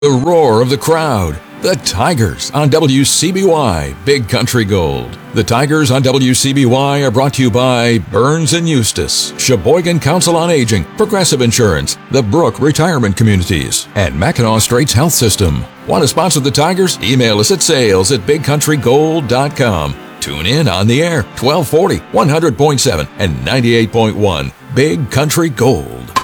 The roar of the crowd. The Tigers on WCBY Big Country Gold. The Tigers on WCBY are brought to you by Burns & Eustace, Sheboygan Council on Aging, Progressive Insurance, the Brook Retirement Communities, and Mackinac Straits Health System. Want to sponsor the Tigers? Email us at sales@bigcountrygold.com. Tune in on the air, 1240, 100.7, and 98.1. Big Country Gold.